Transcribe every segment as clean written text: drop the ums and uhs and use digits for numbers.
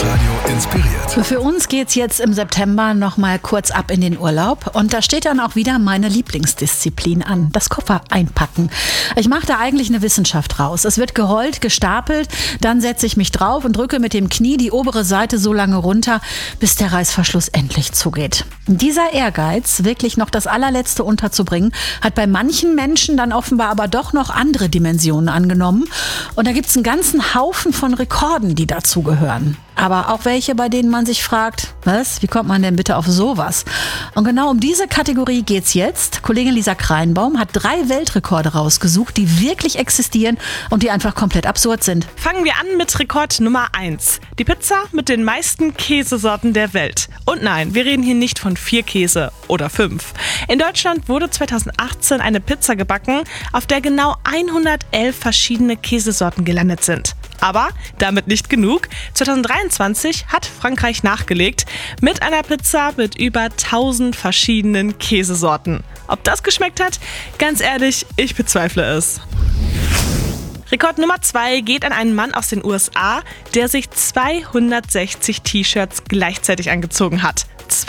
Radio inspiriert. Für uns geht's jetzt im September noch mal kurz ab in den Urlaub. Und da steht dann auch wieder meine Lieblingsdisziplin an, das Koffer einpacken. Ich mache da eigentlich eine Wissenschaft raus. Es wird gerollt, gestapelt, dann setze ich mich drauf und drücke mit dem Knie die obere Seite so lange runter, bis der Reißverschluss endlich zugeht. Dieser Ehrgeiz, wirklich noch das Allerletzte unterzubringen, hat bei manchen Menschen dann offenbar aber doch noch andere Dimensionen angenommen. Und da gibt's einen ganzen Haufen von Rekorden, die dazugehören. Aber auch welche, bei denen man sich fragt, was? Wie kommt man denn bitte auf sowas? Und genau um diese Kategorie geht's jetzt. Kollegin Lisa Kreinbaum hat 3 Weltrekorde rausgesucht, die wirklich existieren und die einfach komplett absurd sind. Fangen wir an mit Rekord Nummer 1. Die Pizza mit den meisten Käsesorten der Welt. Und nein, wir reden hier nicht von 4 Käse oder 5. In Deutschland wurde 2018 eine Pizza gebacken, auf der genau 111 verschiedene Käsesorten gelandet sind. Aber damit nicht genug. 2023 hat Frankreich nachgelegt mit einer Pizza mit über 1000 verschiedenen Käsesorten. Ob das geschmeckt hat? Ganz ehrlich, ich bezweifle es. Rekord Nummer 2 geht an einen Mann aus den USA, der sich 260 T-Shirts gleichzeitig angezogen hat.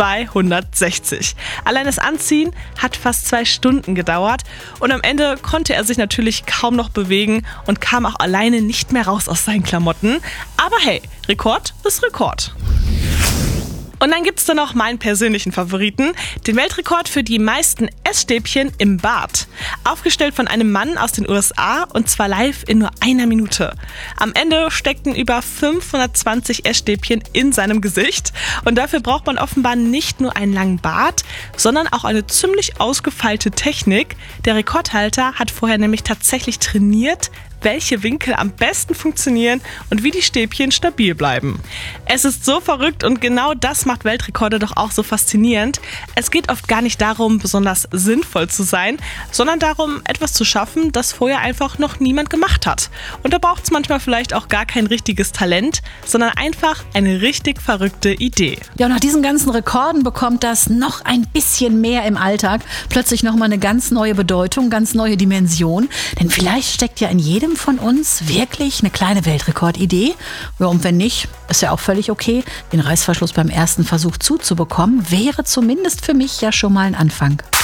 260. Allein das Anziehen hat fast 2 Stunden gedauert und am Ende konnte er sich natürlich kaum noch bewegen und kam auch alleine nicht mehr raus aus seinen Klamotten. Aber hey, Rekord ist Rekord. Und dann gibt's da noch meinen persönlichen Favoriten, den Weltrekord für die meisten Essstäbchen im Bad. Aufgestellt von einem Mann aus den USA und zwar live in nur einer Minute. Am Ende steckten über 520 Essstäbchen in seinem Gesicht und dafür braucht man offenbar nicht nur einen langen Bart, sondern auch eine ziemlich ausgefeilte Technik. Der Rekordhalter hat vorher nämlich tatsächlich trainiert, welche Winkel am besten funktionieren und wie die Stäbchen stabil bleiben. Es ist so verrückt und genau das macht Weltrekorde doch auch so faszinierend. Es geht oft gar nicht darum, besonders sinnvoll zu sein, sondern darum, etwas zu schaffen, das vorher einfach noch niemand gemacht hat. Und da braucht es manchmal vielleicht auch gar kein richtiges Talent, sondern einfach eine richtig verrückte Idee. Ja, und nach diesen ganzen Rekorden bekommt das noch ein bisschen mehr im Alltag plötzlich nochmal eine ganz neue Bedeutung, ganz neue Dimension. Denn vielleicht steckt ja in jedem von uns wirklich eine kleine Weltrekordidee. Ja, und wenn nicht, ist ja auch völlig okay. Den Reißverschluss beim ersten Versuch zuzubekommen, wäre zumindest für mich ja schon mal ein Anfang.